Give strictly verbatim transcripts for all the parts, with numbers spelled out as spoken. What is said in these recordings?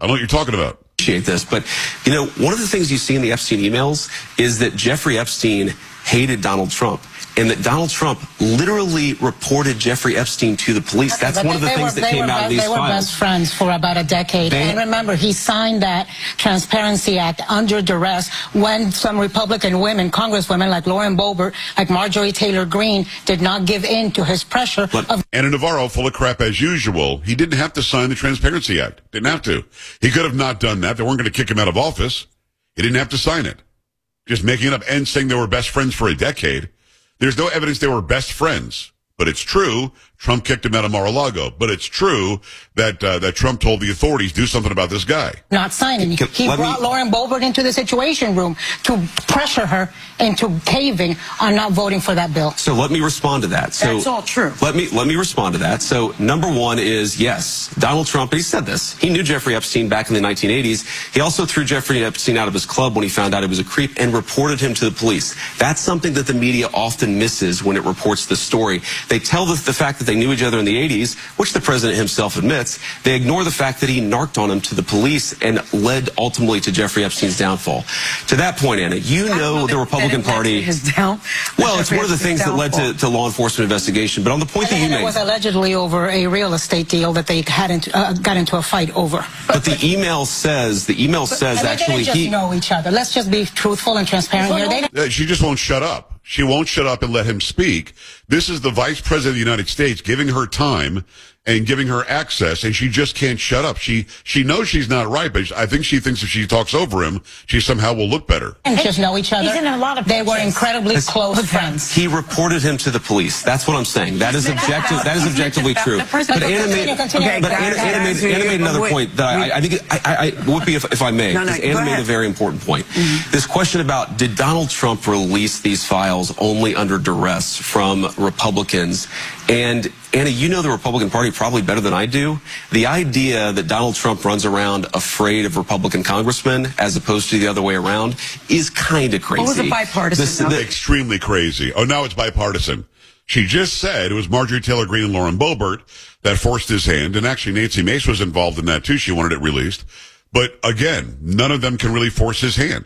I don't know what you're talking about. Appreciate this, but you know, one of the things you see in the Epstein emails is that Jeffrey Epstein hated Donald Trump, and that Donald Trump literally reported Jeffrey Epstein to the police. Okay, That's one of the things were, that came were, out of these they files. They were best friends for about a decade. They, and remember, he signed that Transparency Act under duress when some Republican women, congresswomen like Lauren Boebert, like Marjorie Taylor Greene, did not give in to his pressure. But of Ana Navarro, full of crap as usual. He didn't have to sign the Transparency Act. Didn't have to. He could have not done that. They weren't going to kick him out of office. He didn't have to sign it. Just making it up and saying they were best friends for a decade. There's no evidence they were best friends, but it's true Trump kicked him out of Mar-a-Lago. But it's true that uh, that Trump told the authorities do something about this guy. Not signing. Can, he brought me, Lauren Boebert into the Situation Room to pressure her into caving on not voting for that bill. So let me respond to that. So That's all true. Let me let me respond to that. So number one is, yes, Donald Trump, and he said this, he knew Jeffrey Epstein back in the nineteen eighties. He also threw Jeffrey Epstein out of his club when he found out he was a creep and reported him to the police. That's something that the media often misses when it reports this story. They tell the, the fact that they knew each other in the eighties, which the president himself admits. They ignore the fact that he narked on him to the police and led ultimately to JeffreyEpstein's downfall. To that point, Anna, you know the Republican Party. His down, well, it's one of the things that led to, to law enforcement investigation. But on the point that you made, it was allegedly over a real estate deal that they had into, uh, got into a fight over. But the email says the email says they actually just he know each other. Let's just be truthful and transparent here. They Uh, She just won't shut up. She won't shut up and let him speak. This is the vice president of the United States giving her time and giving her access, and she just can't shut up. She she knows she's not right, but I think she thinks if she talks over him, she somehow will look better. And just know each other. He's in a lot of they were pictures. incredibly That's, close friends. He reported him to the police. That's what I'm saying. That is objective. That is objectively true. But Anna made, Okay, but Anna, Anna made, Anna made another point that I, I think I, I, I would be if, if I may. No, no, Anna go made ahead. a very important point. Mm-hmm. This question about did Donald Trump release these files only under duress from Republicans? And Anna, you know the Republican Party probably better than I do. The idea that Donald Trump runs around afraid of Republican congressmen as opposed to the other way around is kind of crazy. What was it bipartisan? This, the, Extremely crazy. Oh, now it's bipartisan. She just said it was Marjorie Taylor Greene and Lauren Boebert that forced his hand, and actually Nancy Mace was involved in that too. She wanted it released. But again, none of them can really force his hand.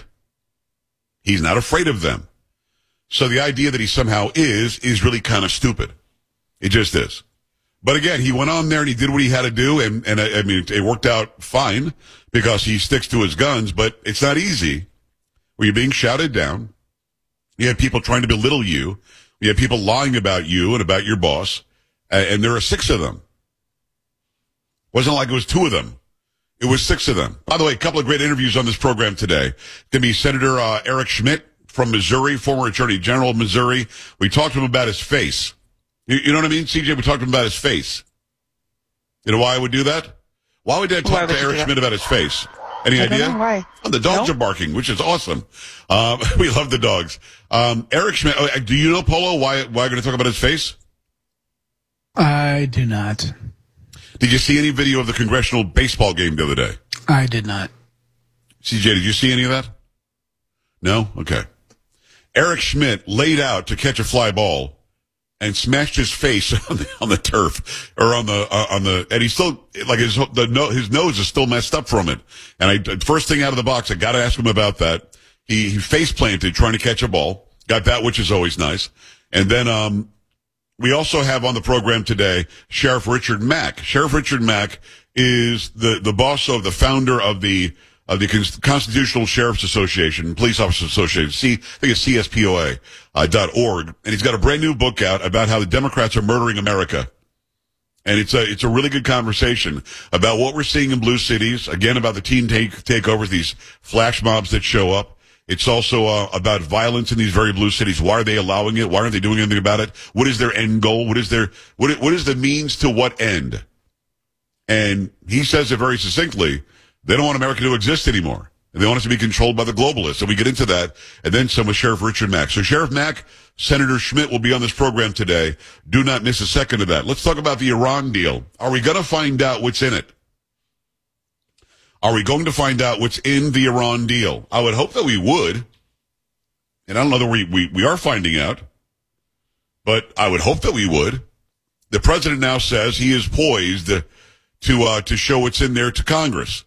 He's not afraid of them. So the idea that he somehow is, is really kind of stupid. It just is. But again, he went on there and he did what he had to do, and, and I, I mean, it worked out fine because he sticks to his guns, but it's not easy when you're being shouted down. You have people trying to belittle you. You have people lying about you and about your boss, and, and there are six of them. It wasn't like it was two of them. It was six of them. By the way, a couple of great interviews on this program today. Going to be Senator uh, Eric Schmidt from Missouri, former Attorney General of Missouri. We talked to him about his face. You, you know what I mean, C J? We talked to him about his face. You know why I would do that? Why would I talk Why to would you Eric do Schmidt about his face? Any I idea? don't know why. Oh, the dogs No? are barking, which is awesome. Um, we love the dogs. Um, Eric Schmidt, oh, do you know, Polo, why, why I'm going to talk about his face? I do not. Did you see any video of the congressional baseball game the other day? I did not. C J, did you see any of that? No? Okay. Eric Schmidt laid out to catch a fly ball and smashed his face on the, on the turf or on the uh, on the and he's still like his the no, his nose is still messed up from it. And I first thing out of the box, I got to ask him about that. He he face planted trying to catch a ball, got that, which is always nice. And then um we also have on the program today Sheriff Richard Mack. Sheriff Richard Mack is the the boss of the founder of the of the Constitutional Sheriff's Association, Police Officers Association, C, I think it's C S P O A uh, dot org, and he's got a brand new book out about how the Democrats are murdering America. And it's a it's a really good conversation about what we're seeing in blue cities. Again, about the teen take takeovers, these flash mobs that show up. It's also uh, about violence in these very blue cities. Why are they allowing it? Why aren't they doing anything about it? What is their end goal? What is their what what is the means to what end? And he says it very succinctly. They don't want America to exist anymore. And they want us to be controlled by the globalists. And we get into that. And then some with Sheriff Richard Mack. So Sheriff Mack, Senator Schmidt will be on this program today. Do not miss a second of that. Let's talk about the Iran deal. Are we going to find out what's in it? Are we going to find out what's in the Iran deal? I would hope that we would. And I don't know that we, we, we are finding out. But I would hope that we would. The president now says he is poised to, uh, to show what's in there to Congress.